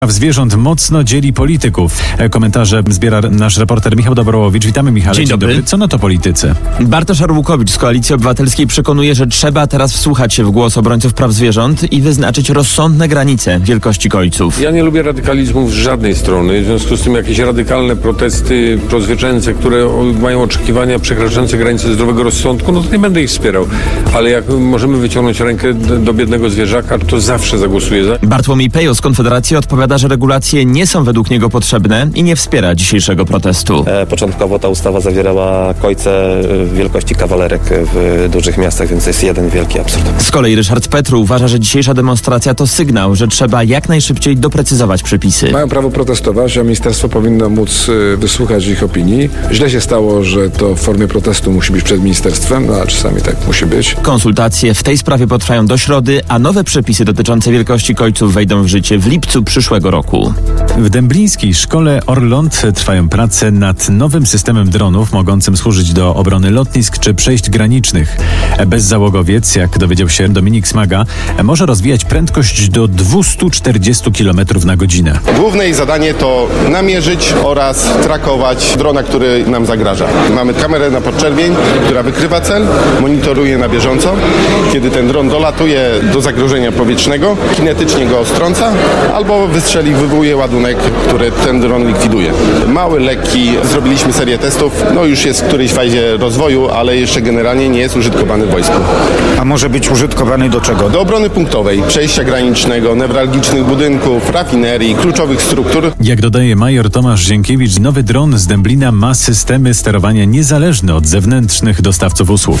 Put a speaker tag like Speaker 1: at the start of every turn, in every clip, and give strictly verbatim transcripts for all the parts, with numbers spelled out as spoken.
Speaker 1: Zwierząt mocno dzieli polityków. Komentarze zbiera nasz reporter Michał Dobrołowicz. Witamy, Michale.
Speaker 2: Dzień dobry.
Speaker 1: Dzień dobry. Co na to politycy?
Speaker 2: Bartosz Arłukowicz z Koalicji Obywatelskiej przekonuje, że trzeba teraz wsłuchać się w głos obrońców praw zwierząt i wyznaczyć rozsądne granice wielkości kojców.
Speaker 3: Ja nie lubię radykalizmów z żadnej strony. W związku z tym jakieś radykalne protesty prozwierzęce, które mają oczekiwania przekraczające granice zdrowego rozsądku, no to nie będę ich wspierał. Ale jak możemy wyciągnąć rękę do biednego zwierzaka, to zawsze zagłosuję za.
Speaker 2: Bartłomiej Pejo z Konfederacji odpowiada, że regulacje nie są według niego potrzebne i nie wspiera dzisiejszego protestu.
Speaker 4: E, początkowo ta ustawa zawierała kojce wielkości kawalerek w dużych miastach, więc to jest jeden wielki absurd.
Speaker 2: Z kolei Ryszard Petru uważa, że dzisiejsza demonstracja to sygnał, że trzeba jak najszybciej doprecyzować przepisy.
Speaker 5: Mają prawo protestować, a ministerstwo powinno móc wysłuchać ich opinii. Źle się stało, że to w formie protestu musi być przed ministerstwem, no a czasami tak musi być.
Speaker 2: Konsultacje w tej sprawie potrwają do środy, a nowe przepisy dotyczące wielkości kojców wejdą w życie w lipcu przyszłego roku.
Speaker 1: W dęblińskiej szkole Orląt trwają prace nad nowym systemem dronów mogącym służyć do obrony lotnisk czy przejść granicznych. Bezzałogowiec, jak dowiedział się Dominik Smaga, może rozwijać prędkość do dwieście czterdzieści kilometrów na godzinę.
Speaker 6: Główne jej zadanie to namierzyć oraz trakować drona, który nam zagraża. Mamy kamerę na podczerwień, która wykrywa cel, monitoruje na bieżąco. Kiedy ten dron dolatuje do zagrożenia powietrznego, kinetycznie go strąca albo wystrzeli, wywołuje ładunek, który ten dron likwiduje. Mały, lekki, zrobiliśmy serię testów, no już jest w którejś fazie rozwoju, ale jeszcze generalnie nie jest użytkowany w wojsku.
Speaker 7: A może być użytkowany do czego?
Speaker 6: Do obrony punktowej, przejścia granicznego, newralgicznych budynków, rafinerii, kluczowych struktur.
Speaker 1: Jak dodaje major Tomasz Zienkiewicz, nowy dron z Dęblina ma systemy sterowania niezależne od zewnętrznych dostawców usług.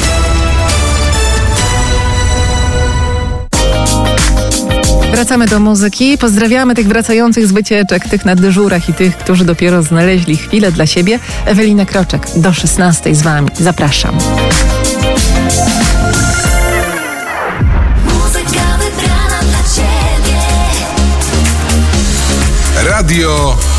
Speaker 8: Wracamy do muzyki. Pozdrawiamy tych wracających z wycieczek, tych na dyżurach i tych, którzy dopiero znaleźli chwilę dla siebie. Ewelina Kroczek do szesnastej z wami. Zapraszam.
Speaker 9: Muzyka wybrana dla ciebie.
Speaker 10: Radio